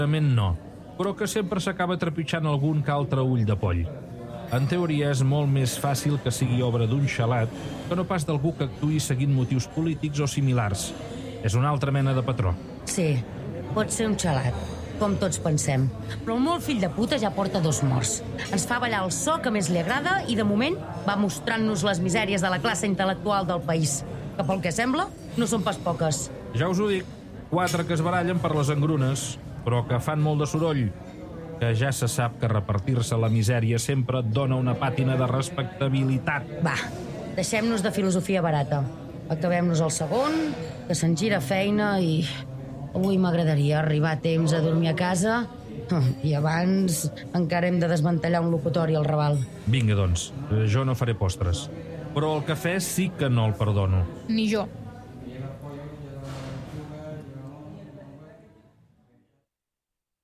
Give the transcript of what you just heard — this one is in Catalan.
Realment no, però que sempre s'acaba trepitjant algun que altre ull de poll. En teoria és molt més fàcil que sigui obra d'un xalat que no pas d'algú que actuï seguint motius polítics o similars. És una altra mena de patró. Sí, pot ser un xalat, com tots pensem. Però el molt fill de puta ja porta 2 morts. Ens fa ballar el so que més li agrada i, de moment, va mostrant-nos les misèries de la classe intel·lectual del país, que, pel que sembla, no són pas poques. Ja us ho dic, 4 que es barallen per les engrunes, però que fan molt de soroll, que ja se sap que repartir-se la misèria sempre et dona una pàtina de respectabilitat. Va, deixem-nos de filosofia barata. Acabem-nos el segon, que se'n gira feina i... Avui m'agradaria arribar a temps a dormir a casa i abans encara hem de desmantellar un locutori al Raval. Vinga, doncs, jo no faré postres. Però el cafè sí que no el perdono. Ni jo.